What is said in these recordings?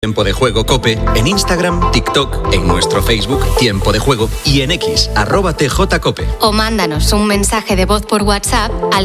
Tiempo de Juego COPE en Instagram, TikTok, en nuestro Facebook Tiempo de Juego y en X @TJCOPE. O mándanos un mensaje de voz por WhatsApp al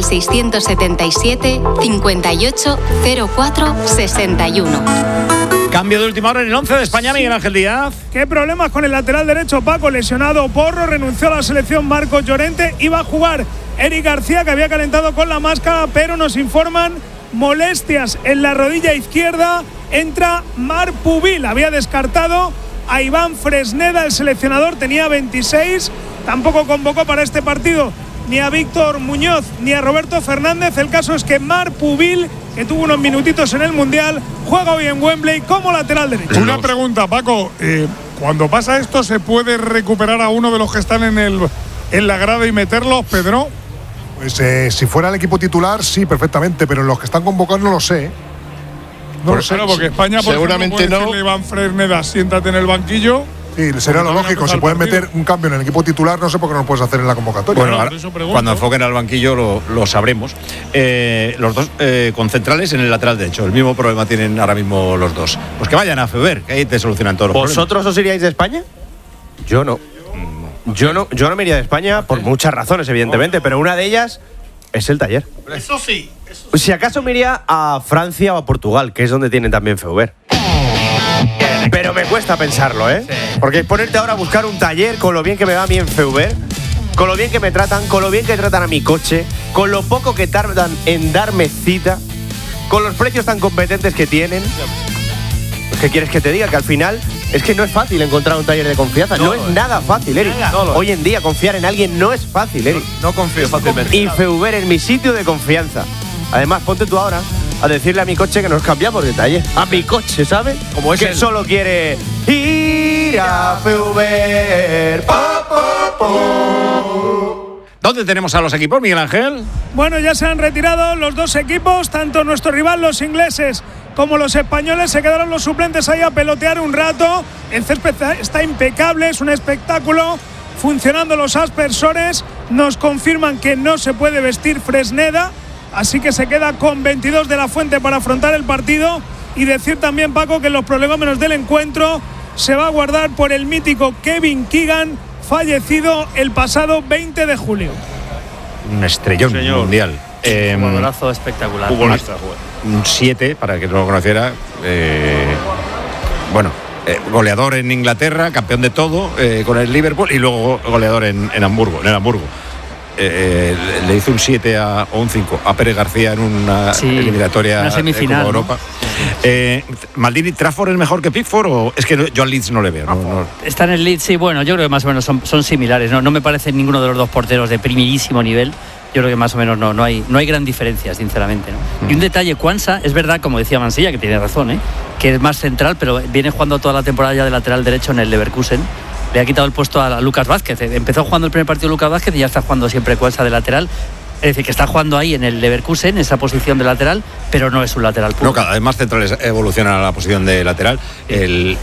677 58 04 61. Cambio de última hora en el 11 de España, Miguel Ángel Díaz. ¿Qué problemas con el lateral derecho, Paco? Lesionado Porro, renunció a la selección Marcos Llorente, iba a jugar Eric García, que había calentado con la máscara, pero nos informan molestias en la rodilla izquierda. Entra Marc Pubil, había descartado a Iván Fresneda, el seleccionador, tenía 26, tampoco convocó para este partido ni a Víctor Muñoz ni a Roberto Fernández. El caso es que Marc Pubil, que tuvo unos minutitos en el Mundial, juega hoy en Wembley como lateral derecho. Una pregunta, Paco, cuando pasa esto, ¿se puede recuperar a uno de los que están en la grada y meterlos, Pedro? Pues si fuera el equipo titular, sí, perfectamente, pero los que están convocados no lo sé. No lo sé, porque España, por seguramente ejemplo, puede decirle a Iván Fresneda, siéntate en el banquillo. Sí, sería lo lógico. Si pueden meter un cambio en el equipo titular, no sé por qué no lo puedes hacer en la convocatoria. Bueno, ahora, cuando enfoquen al banquillo lo sabremos. Los dos con centrales en el lateral derecho. El mismo problema tienen ahora mismo los dos. Pues que vayan a Feber, que ahí te solucionan todos los problemas. ¿Vosotros os iríais de España? Yo no. Yo no me iría de España por muchas razones, evidentemente, pero una de ellas es el Taller. Eso sí. Si acaso me iría a Francia o a Portugal, que es donde tienen también Feber. Pero me cuesta pensarlo, ¿eh? Sí. Porque ponerte ahora a buscar un Taller con lo bien que me va a mí en Feber, con lo bien que me tratan, con lo bien que tratan a mi coche, con lo poco que tardan en darme cita, con los precios tan competentes que tienen. ¿Qué quieres que te diga? Que al final es que no es fácil encontrar un taller de confianza. No es nada fácil, Eric. Hoy en día confiar en alguien no es fácil, Eric. No confío fácilmente. Y Feber es mi sitio de confianza. Además, ponte tú ahora a decirle a mi coche que nos cambiamos de taller. A mi coche, ¿sabes? Como es que solo quiere ir a Feber. ¿Dónde tenemos a los equipos, Miguel Ángel? Bueno, ya se han retirado los dos equipos, tanto nuestro rival, los ingleses, como los españoles. Se quedaron los suplentes ahí a pelotear un rato. El césped está impecable, es un espectáculo. Funcionando los aspersores, nos confirman que no se puede vestir Fresneda, así que se queda con 22 de la Fuente para afrontar el partido. Y decir también, Paco, que los prolegómenos del encuentro se va a guardar por el mítico Kevin Keegan, fallecido el pasado 20 de julio. Un estrellón mundial. Un jugadorazo espectacular. Futbolista. Un 7, para que no lo conociera. Goleador en Inglaterra, campeón de todo con el Liverpool y luego goleador en Hamburgo. Le hizo un 7 o un 5 a Pérez García en una eliminatoria una semifinal, de Europa. Maldini, ¿Trafford es mejor que Pickford o es que yo al Leeds no le veo? No. Está en el Leeds, sí, bueno, yo creo que más o menos son similares. No me parece ninguno de los dos porteros de primerísimo nivel. Yo creo que más o menos no hay gran diferencia, sinceramente, ¿no? Y un detalle, Quansah, es verdad, como decía Mansilla, que tiene razón, que es más central, pero viene jugando toda la temporada ya de lateral derecho en el Leverkusen. Le ha quitado el puesto a Lucas Vázquez. Empezó jugando el primer partido Lucas Vázquez y ya está jugando siempre Quansah de lateral. Es decir, que está jugando ahí en el Leverkusen, en esa posición de lateral, pero no es un lateral puro. No, cada vez más centrales evolucionan a la posición de lateral. El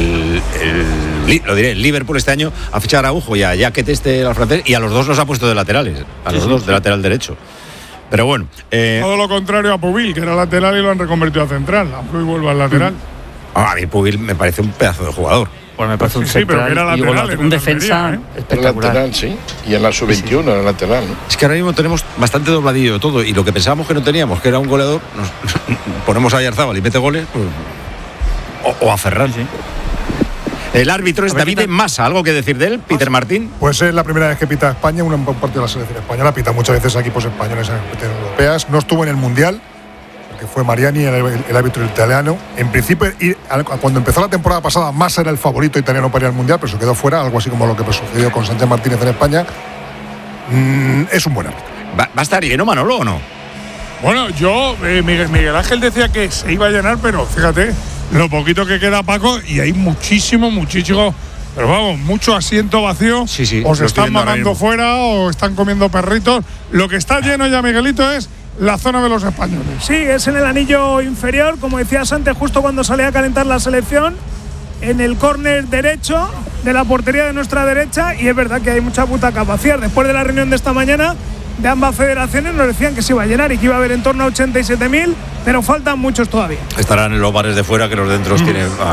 Liverpool este año ha fichado a Araujo y a Jaquet, el francés, y a los dos los ha puesto de laterales, a los dos de lateral derecho. Pero bueno. Todo lo contrario a Pubil, que era lateral y lo han reconvertido a central. A Pubil vuelve al lateral. A mí Pubil me parece un pedazo de jugador. Pues me parece un central, pero era lateral, un defensa espectacular. Lateral, sí. Y en la sub-21 era lateral, ¿no? Es que ahora mismo tenemos bastante dobladillo de todo, y lo que pensábamos que no teníamos, que era un goleador, nos ponemos a Oyarzábal y mete goles, pues, o a Ferran. Sí. El árbitro es David Massa. ¿Algo que decir de él, Peter Martín? Pues es la primera vez que pita España, un partido de la selección española. Pita muchas veces a equipos españoles en competiciones europeas. No estuvo en el Mundial, que fue Mariani, el árbitro italiano. En principio, cuando empezó la temporada pasada, Massa era el favorito italiano para ir al Mundial, pero se quedó fuera, algo así como lo que sucedió con Sánchez Martínez en España. Es un buen árbitro. ¿Va a estar lleno, Manolo, o no? Bueno, Miguel Ángel decía que se iba a llenar, pero fíjate, lo poquito que queda, Paco, y hay muchísimo, pero vamos, mucho asiento vacío. Sí, o se están mamando fuera, o están comiendo perritos. Lo que está lleno ya, Miguelito, es la zona de los españoles. Sí, es en el anillo inferior, como decías antes, justo cuando salía a calentar la selección, en el córner derecho de la portería de nuestra derecha, y es verdad que hay mucha butaca vacía. Después de la reunión de esta mañana de ambas federaciones nos decían que se iba a llenar y que iba a haber en torno a 87.000, pero faltan muchos todavía. Estarán en los bares de fuera, que los dentro tienen